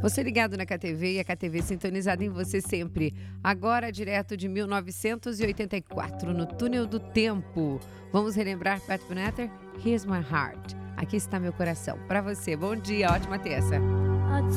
Você ligado na KTV e a KTV sintonizada em você sempre. Agora, direto de 1984, no Túnel do Tempo. Vamos relembrar Pat Benatar? Here's My Heart. Aqui está meu coração. Para você. Bom dia, ótima terça.